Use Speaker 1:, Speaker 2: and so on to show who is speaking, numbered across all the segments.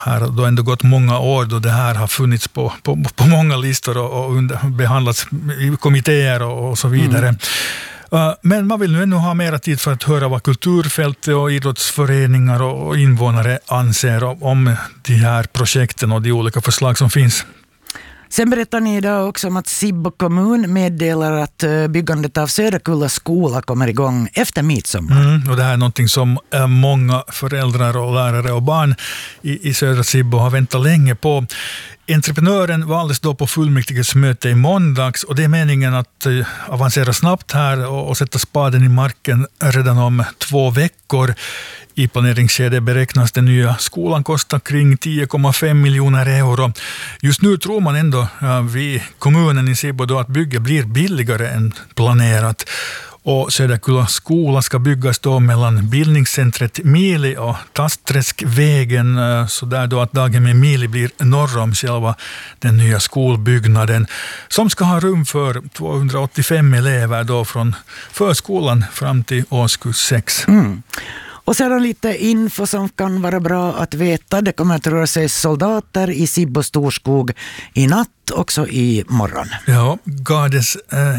Speaker 1: Här har då ändå gått många år då det här har funnits på många listor och behandlats i kommittéer och så vidare. Men man vill nu ännu ha mera tid för att höra vad kulturfältet och idrottsföreningar och invånare anser om de här projekten och de olika förslag som finns.
Speaker 2: Sen berättar ni idag också om att Sibbo kommun meddelar att byggandet av Söderkulla skola kommer igång efter midsommar. Och
Speaker 1: det här är någonting som många föräldrar och lärare och barn i södra Sibbo har väntat länge på. Entreprenören valdes då på fullmäktiges möte i måndags och det är meningen att avancera snabbt här och sätta spaden i marken redan om 2 veckor. I planeringsskedet beräknas den nya skolan kosta kring 10,5 miljoner euro. Just nu tror man ändå vid kommunen i Sibbo då att bygget blir billigare än planerat. Och Söderkulla skola ska byggas då mellan bildningscentret Mili och Tastträskvägen, så där då att dagen med Mili blir norr om själva den nya skolbyggnaden som ska ha rum för 285 elever då från förskolan fram till årskurs 6.
Speaker 2: Och sedan lite info som kan vara bra att veta. Det kommer att röra sig soldater i Sibbo Storskog i natt, också i morgon.
Speaker 1: Ja, Gardes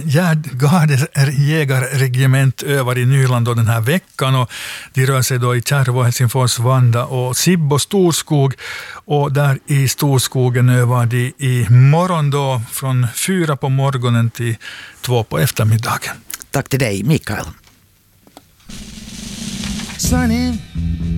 Speaker 1: jägarregiment övar i Nyland då den här veckan och de rör sig då i Kärvo, Helsingfors, Vanda och Sibbo Storskog och där i Storskogen övar de i morgon då från 4 på morgonen till 2 på eftermiddagen.
Speaker 2: Tack till dig, Mikael.
Speaker 3: Sunny